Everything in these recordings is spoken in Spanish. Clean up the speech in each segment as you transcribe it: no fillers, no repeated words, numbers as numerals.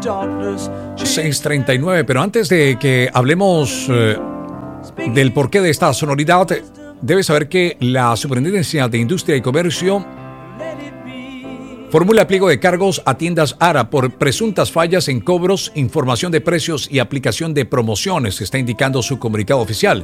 6:39, pero antes de que hablemos del porqué de esta sonoridad, debes saber que la Superintendencia de Industria y Comercio formula pliego de cargos a tiendas ARA por presuntas fallas en cobros, información de precios y aplicación de promociones, está indicando su comunicado oficial.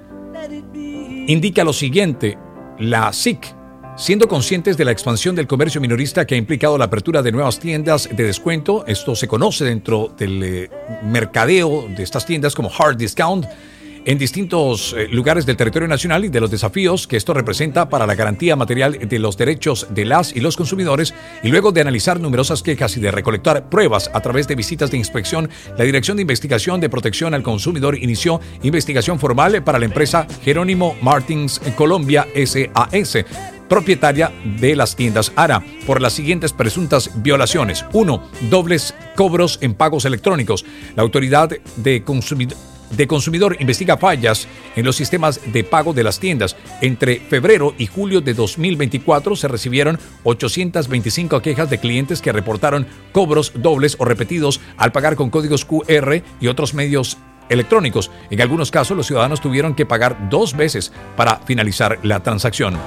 Indica lo siguiente: la SIC, siendo conscientes de la expansión del comercio minorista que ha implicado la apertura de nuevas tiendas de descuento, esto se conoce dentro del mercadeo de estas tiendas como hard discount, en distintos lugares del territorio nacional, y de los desafíos que esto representa para la garantía material de los derechos de las y los consumidores, y luego de analizar numerosas quejas y de recolectar pruebas a través de visitas de inspección, la Dirección de Investigación de Protección al Consumidor inició investigación formal para la empresa Jerónimo Martins Colombia SAS, propietaria de las tiendas ARA, por las siguientes presuntas violaciones. 1. Dobles cobros en pagos electrónicos. La Autoridad de Consumidor investiga fallas en los sistemas de pago de las tiendas. Entre febrero y julio de 2024 se recibieron 825 quejas de clientes que reportaron cobros dobles o repetidos al pagar con códigos QR y otros medios electrónicos. En algunos casos, los ciudadanos tuvieron que pagar 2 veces para finalizar la transacción.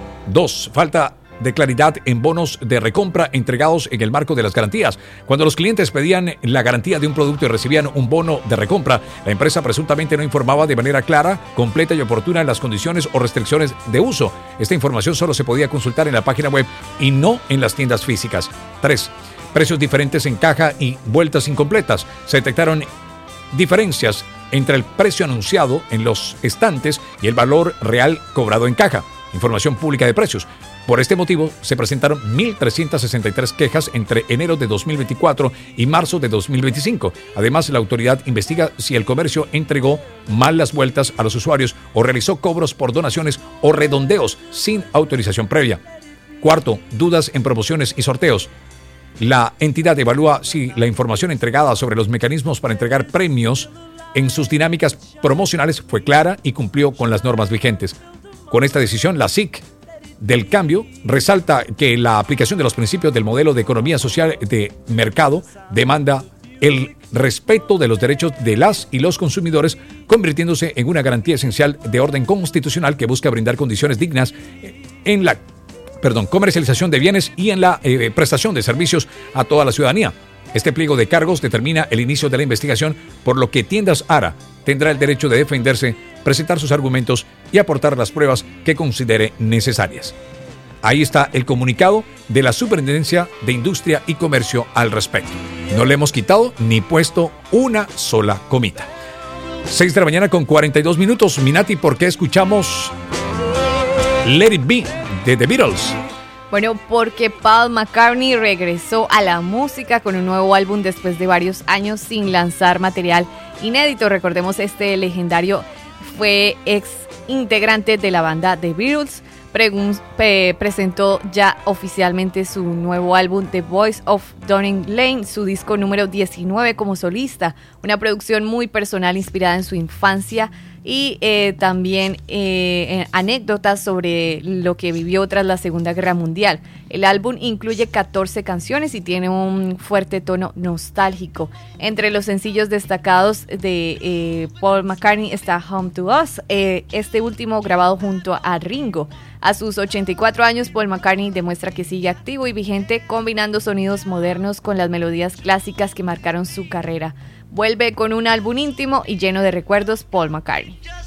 2. Falta de claridad en bonos de recompra entregados en el marco de las garantías. Cuando los clientes pedían la garantía de un producto y recibían un bono de recompra, la empresa presuntamente no informaba de manera clara, completa y oportuna en las condiciones o restricciones de uso. Esta información solo se podía consultar en la página web y no en las tiendas físicas. 3. Precios diferentes en caja y vueltas incompletas. Se detectaron diferencias entre el precio anunciado en los estantes y el valor real cobrado en caja. Información pública de precios. Por este motivo, se presentaron 1.363 quejas entre enero de 2024 y marzo de 2025. Además, la autoridad investiga si el comercio entregó mal las vueltas a los usuarios o realizó cobros por donaciones o redondeos sin autorización previa. 4. Dudas en promociones y sorteos. La entidad evalúa si la información entregada sobre los mecanismos para entregar premios en sus dinámicas promocionales fue clara y cumplió con las normas vigentes. Con esta decisión, la SIC del cambio resalta que la aplicación de los principios del modelo de economía social de mercado demanda el respeto de los derechos de las y los consumidores, convirtiéndose en una garantía esencial de orden constitucional que busca brindar condiciones dignas en la comercialización de bienes y en la prestación de servicios a toda la ciudadanía. Este pliego de cargos determina el inicio de la investigación, por lo que Tiendas ARA tendrá el derecho de defenderse, presentar sus argumentos y aportar las pruebas que considere necesarias. Ahí está el comunicado de la Superintendencia de Industria y Comercio al respecto. No le hemos quitado ni puesto una sola comita. 6 de la mañana con 42 minutos. Minati, ¿por qué escuchamos Let It Be de The Beatles? Bueno, porque Paul McCartney regresó a la música con un nuevo álbum después de varios años sin lanzar material inédito. Recordemos, este legendario fue ex integrante de la banda The Beatles. Presentó ya oficialmente su nuevo álbum The Voice of Donning Lane, su disco número 19 como solista, una producción muy personal inspirada en su infancia y también anécdotas sobre lo que vivió tras la Segunda Guerra Mundial. El álbum incluye 14 canciones y tiene un fuerte tono nostálgico. Entre los sencillos destacados de Paul McCartney está Home to Us, este último grabado junto a Ringo. A sus 84 años, Paul McCartney demuestra que sigue activo y vigente, combinando sonidos modernos con las melodías clásicas que marcaron su carrera. Vuelve con un álbum íntimo y lleno de recuerdos, Paul McCartney.